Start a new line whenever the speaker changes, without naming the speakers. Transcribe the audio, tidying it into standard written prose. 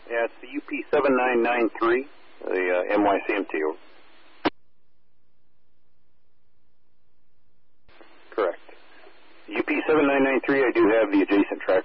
Yeah, it's the UP7993, the MYCMT. Correct. UP7993, I do have the adjacent track